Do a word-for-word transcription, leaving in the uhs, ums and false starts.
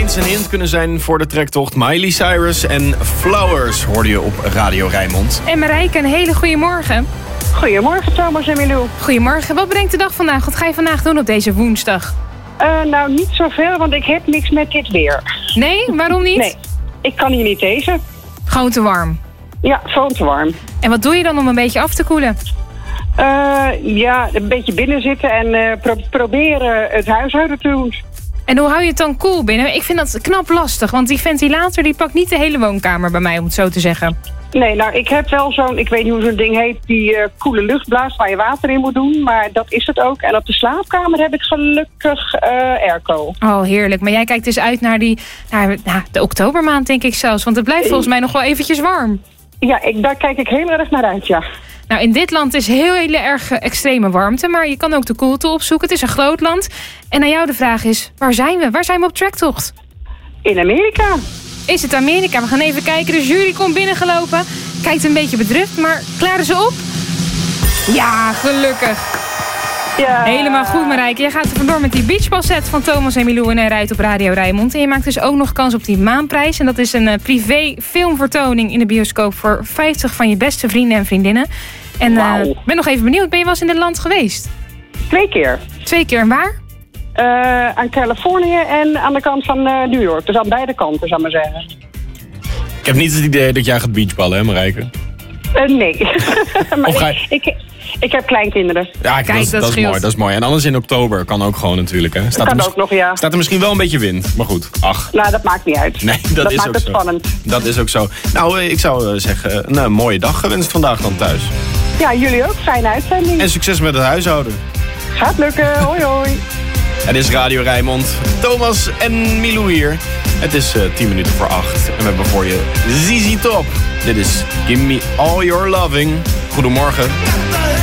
eens een hint kunnen zijn voor de trektocht. Miley Cyrus en Flowers hoorde je op Radio Rijnmond. En Marijke, een hele goede morgen. Goedemorgen, Thomas en Milou. Goedemorgen. Wat brengt de dag vandaag? Wat ga je vandaag doen op deze woensdag? Uh, nou, niet zoveel, want ik heb niks met dit weer. Nee? Waarom niet? Nee, ik kan hier niet deze. Gewoon te warm? Ja, gewoon te warm. En wat doe je dan om een beetje af te koelen? Uh, ja, een beetje binnen zitten en uh, pro- proberen het huishouden te doen. En hoe hou je het dan koel binnen? Ik vind dat knap lastig, want die ventilator die pakt niet de hele woonkamer bij mij, om het zo te zeggen. Nee, nou, ik heb wel zo'n, ik weet niet hoe zo'n ding heet, die uh, koele lucht blaast waar je water in moet doen. Maar dat is het ook. En op de slaapkamer heb ik gelukkig uh, airco. Oh, heerlijk. Maar jij kijkt dus uit naar, die, naar nou, de oktobermaand, denk ik zelfs. Want het blijft volgens mij nog wel eventjes warm. Ja, ik, daar kijk ik heel erg naar uit, ja. Nou, in dit land is heel, heel erg extreme warmte, maar je kan ook de koelte opzoeken. Het is een groot land. En aan jou de vraag is, waar zijn we? Waar zijn we op trektocht? In Amerika. Is het Amerika? We gaan even kijken. De jury komt binnengelopen. Kijkt een beetje bedrukt, maar klaren ze op? Ja, gelukkig. Ja. Helemaal goed, Marijke. Jij gaat er vandoor met die beachballset van Thomas en Milou en hij rijdt op Radio Rijnmond. En je maakt dus ook nog kans op die Maanprijs. En dat is een uh, privé filmvertoning in de bioscoop voor vijftig van je beste vrienden en vriendinnen. En ik uh, ben nog even benieuwd, ben je wel eens in dit land geweest? Twee keer. Twee keer, en waar? Uh, aan Californië en aan de kant van uh, New York. Dus aan beide kanten, zou ik maar zeggen. Ik heb niet het idee dat jij gaat beachballen, hè Marijke? Uh, nee. maar of ga je... ik, ik, ik heb kleinkinderen. Ja, Kijk, dat, dat, dat is mooi, dat is mooi. En anders in oktober kan ook gewoon natuurlijk, hè? Staat kan er ook nog, ja. Staat er misschien wel een beetje wind, maar goed, ach. Nou, dat maakt niet uit. Nee, dat, dat is maakt ook het zo. spannend. Dat is ook zo. Nou, ik zou zeggen, een mooie dag gewenst vandaag dan thuis. Ja, jullie ook. Fijne uitzending. En succes met het huishouden. Gaat lukken. Hoi, hoi. Het is Radio Rijnmond. Thomas en Milou hier. Het is uh, tien minuten voor acht. En we hebben voor je Z Z Top. Dit is Give Me All Your Loving. Goedemorgen.